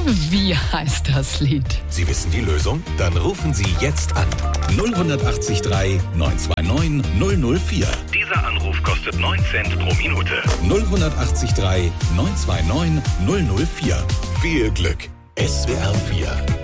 Wie heißt das Lied? Sie wissen die Lösung? Dann rufen Sie jetzt an. 0183 929 004. Dieser Anruf kostet 9 Cent pro Minute. 0183 929 004. Viel Glück. SWR 4